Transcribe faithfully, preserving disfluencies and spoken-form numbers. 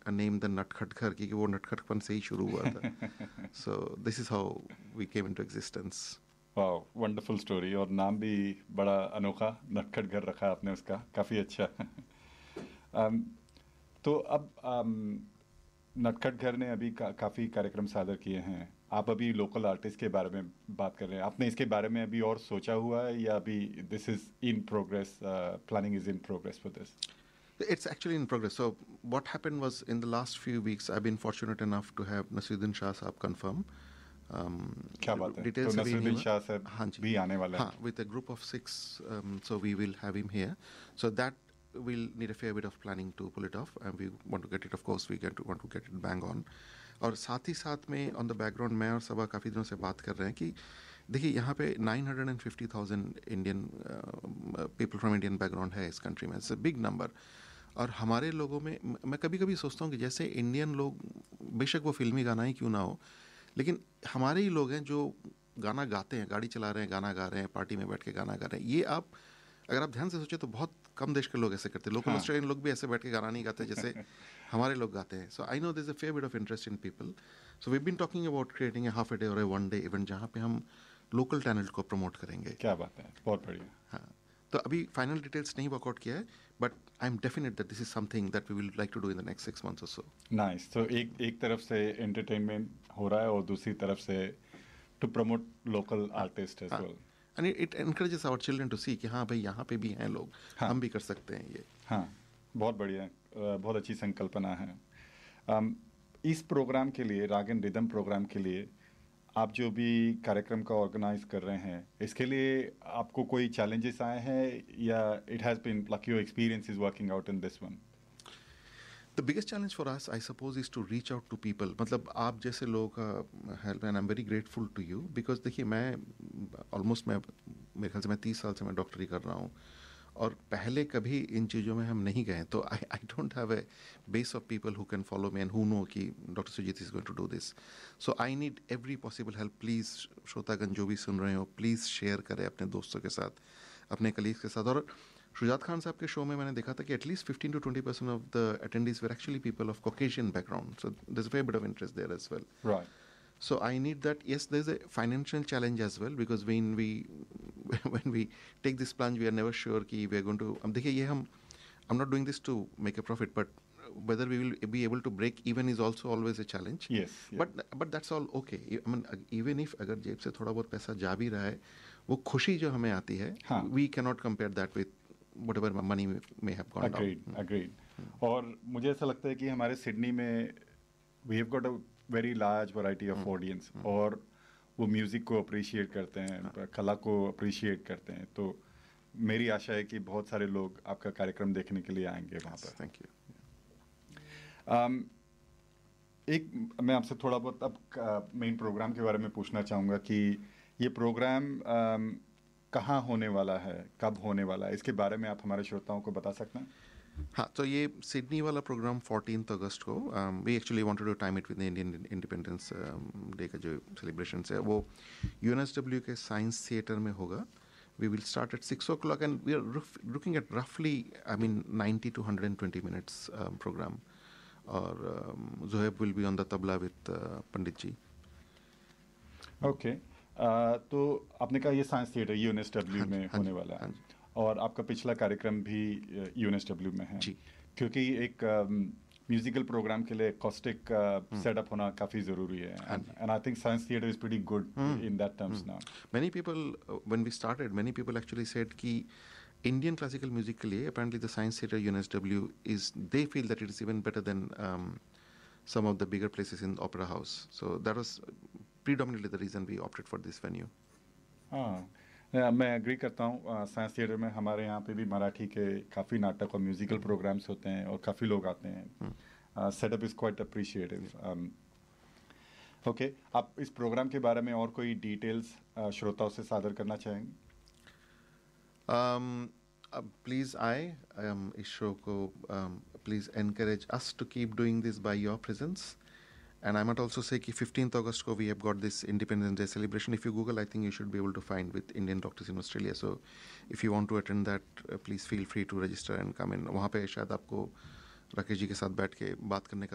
a name than नटखटघर, क्योंकि वो नटखटपन से ही शुरू हुआ था. So this is how we came into existence. वाह, वंडरफुल स्टोरी. और नाम भी बड़ा अनोखा, नटखटघर रखा आपने उसका, काफ़ी अच्छा. um, तो अब um, नटखटघर ने अभी का, काफ़ी कार्यक्रम सादर किए हैं. आप अभी लोकल आर्टिस्ट के बारे में बात कर रहे हैं. आपने इसके बारे में अभी और सोचा हुआ है या अभी this is in progress, planning is in progress for this? It's actually in progress. So what happened was, in the last few weeks I've been fortunate enough to have Nasiruddin Shah साहब confirm. Um, क्या बात है. details तो नसीरुद्दीन शाह साहब हाँ जी, भी आने वाला है. हाँ, with a group of six. Um, so we will have him here. So that we'll need a fair bit of planning to pull it off, and we want to get it, of course we get to want to get it bang on. और साथ ही साथ में on the background मैं और सबा काफ़ी दिनों से बात कर रहे हैं कि देखिए यहाँ पे nine hundred fifty thousand Indian people from Indian background है इस कंट्री में. It's a big number. और हमारे लोगों में मैं कभी कभी सोचता हूँ कि जैसे इंडियन लोग, बेशक वो फिल्मी गाना ही क्यों ना हो, लेकिन हमारे ही लोग हैं जो गाना गाते हैं, गाड़ी चला रहे हैं गाना गा रहे हैं, पार्टी में बैठ के गाना गा रहे हैं. ये आप अगर आप ध्यान से सोचे तो बहुत कम देश के लोग ऐसे करते हैं. लोकल हाँ. ऑस्ट्रेलियन लोग भी ऐसे बैठ के गाना नहीं गाते जैसे हमारे लोग गाते हैं. सो I know there is a fair bit of interest in people. So we been talking about creating a half a day और ए वन डे इवेंट जहाँ पे हम लोकल टैलेंट को प्रमोट करेंगे. क्या बात है, बहुत बढ़िया. हाँ, तो अभी फाइनल डिटेल्स नहीं वर्कआउट किया है, but I am definite that this is something that we will like to do in the next six months और सो. नाइस. तो एक एक तरफ से एंटरटेनमेंट हो रहा है और दूसरी तरफ से to promote local artist as well. And it encourages our children to सी कि हाँ भाई यहाँ पे भी हैं लोग. हाँ. हम भी कर सकते हैं ये. हाँ, बहुत बढ़िया, बहुत अच्छी संकल्पना है. um, इस प्रोग्राम के लिए, राग एंड रिदम प्रोग्राम के लिए आप जो भी कार्यक्रम का ऑर्गेनाइज कर रहे हैं, इसके लिए आपको कोई चैलेंजेस आए हैं या it has been like your experience is working out in this one? The biggest challenge for us I suppose is to reach out to people. मतलब आप जैसे लोगों का help, and I am very grateful to you, because देखिए मैं almost मैं मेरे ख्याल से मैं तीस साल से मैं डॉक्टरी कर रहा हूँ और पहले कभी इन चीज़ों में हम नहीं गए. तो आई I don't have a base of people who can follow me and who know कि doctor Sujit is going to do this. So I need every possible help. Please श्रोतागण जो भी सुन रहे हो, प्लीज़ शेयर करें अपने दोस्तों के साथ, अपने कलीग्स के साथ. और शुजात खान साहब के शो में मैंने देखा था कि at least fifteen to twenty percent of the attendees were actually people of Caucasian background. So there is a fair bit of interest there as well. Right. So I need that. Yes, there's a financial challenge as well, because when we when we take this plunge, we are never sure कि we are going to. अब देखिए ये हम I'm not doing this to make a profit, but whether we will be able to break even is also always a challenge. Yes. Yeah. But but that's all okay. I mean, even if अगर जेब से थोड़ा बहुत पैसा जा भी रहा है, वो खुशी जो हमें आती है, हाँ. we cannot compare that with whatever money may have gone Agreed, down. Agreed. और मुझे ऐसा लगता है कि हमारे सिडनी में we have got a very large variety of audience, और वो म्यूज़िक को अप्रिशिएट करते हैं, हाँ. कला को अप्रिशिएट करते हैं. तो मेरी आशा है कि बहुत सारे लोग आपका कार्यक्रम देखने के लिए आएंगे वहाँ पर. Thank you. um, एक मैं आपसे थोड़ा बहुत अब मेन प्रोग्राम के बारे में पूछना चाहूँगा कि ये प्रोग्राम um, कहाँ होने वाला है, कब होने वाला है, इसके बारे में आप हमारे श्रोताओं को बता सकते हैं? हाँ, तो ये सिडनी वाला प्रोग्राम फोर्टीन्थ अगस्त को, we actually wanted to time it with Indian independence day का जो सेलिब्रेशन है वो यूएनएसडब्ल्यू के साइंस थिएटर में होगा. We will start at six O clock and we are looking at रफली I mean ninety two hundred and twenty minutes programme. और Zoheb will be on the tabla with Pandit ji. Okay. तो आपने कहा ये science theatre यूएनएसडब्ल्यू में होने वाला है, और आपका पिछला कार्यक्रम भी यूएनएसडब्ल्यू में है. जी. क्योंकि एक म्यूजिकल uh, प्रोग्राम के लिए कॉस्टिक सेटअप होना काफ़ी ज़रूरी है, and I think science theatre is pretty good in that terms now. Many people, uh, when we started, many people actually said कि Indian classical music के लिए apparently the science theatre U N S W is, they feel that it is even better than um, some of the bigger places in Opera House. So that was predominantly the reason we opted for this venue. हाँ, मैं agree करता हूँ. Science theatre में हमारे यहाँ पे भी मराठी के काफ़ी नाटक और म्यूजिकल प्रोग्राम्स होते हैं और काफ़ी लोग आते हैं. Setup is quite appreciative. Okay, आप इस प्रोग्राम के बारे में और कोई डिटेल्स uh, श्रोताओं से साझा करना चाहेंगे? प्लीज़ आए um, इस शो को, please encourage us to keep doing this by your presence. And I might also say कि fifteenth August को we have got this Independence Day celebration. If you Google, I think you should be able to find with Indian Doctors in Australia. So if you want to attend that, uh, please feel free to register and come in. वहाँ पे शायद आपको राकेश जी के साथ बैठ के बात करने का